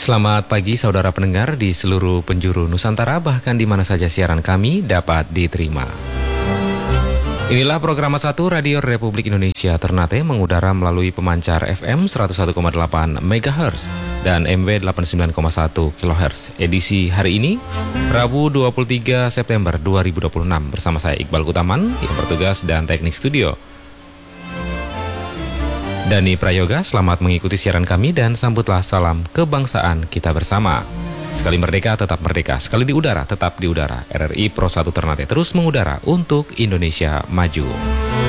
Selamat pagi saudara pendengar di seluruh penjuru Nusantara, bahkan di mana saja siaran kami dapat diterima. Inilah program 1 Radio Republik Indonesia Ternate, mengudara melalui pemancar FM 101,8 MHz dan MW 89,1 kHz. Edisi hari ini, Rabu 23 September 2026, bersama saya Iqbal Kutaman, yang bertugas dan teknik studio. Dani Prayoga, selamat mengikuti siaran kami dan sambutlah salam kebangsaan kita bersama. Sekali merdeka, tetap merdeka. Sekali di udara, tetap di udara. RRI Pro 1 Ternate terus mengudara untuk Indonesia maju.